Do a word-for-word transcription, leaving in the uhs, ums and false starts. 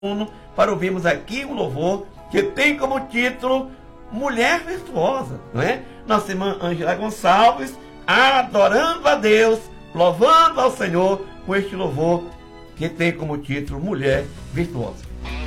para ouvirmos aqui um louvor que tem como título Mulher Virtuosa, não é? Nossa irmã Ângela Gonçalves adorando a Deus, louvando ao Senhor com este louvor que tem como título Mulher Virtuosa.